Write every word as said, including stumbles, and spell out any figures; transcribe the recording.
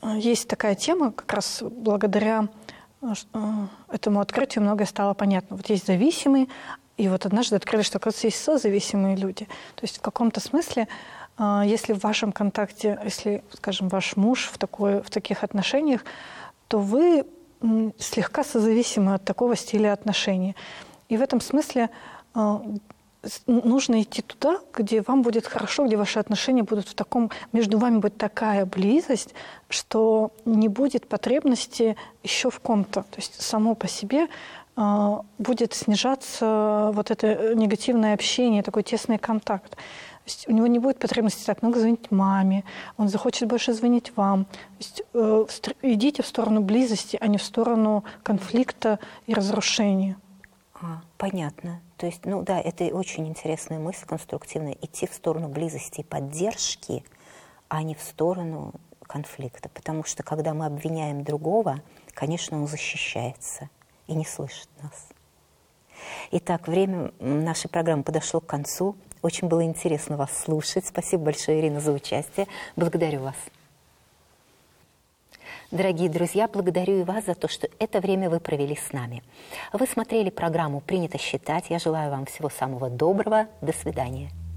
есть такая тема, как раз благодаря этому открытию многое стало понятно. Вот есть зависимые, и вот однажды открыли, что, оказывается, есть созависимые люди. То есть в каком-то смысле, если в вашем контакте, если, скажем, ваш муж в, такой, в таких отношениях, то вы слегка созависимы от такого стиля отношений. И в этом смысле нужно идти туда, где вам будет хорошо, где ваши отношения будут в таком... Между вами будет такая близость, что не будет потребности еще в ком-то. То есть само по себе э, будет снижаться вот это негативное общение, такой тесный контакт. То есть у него не будет потребности так много звонить маме, он захочет больше звонить вам. То есть э, идите в сторону близости, а не в сторону конфликта и разрушения. А, понятно. То есть, ну да, это очень интересная мысль, конструктивная. Идти в сторону близости и поддержки, а не в сторону конфликта. Потому что, когда мы обвиняем другого, конечно, он защищается и не слышит нас. Итак, время нашей программы подошло к концу. Очень было интересно вас слушать. Спасибо большое, Ирина, за участие. Благодарю вас. Дорогие друзья, благодарю и вас за то, что это время вы провели с нами. Вы смотрели программу «Принято считать». Я желаю вам всего самого доброго. До свидания.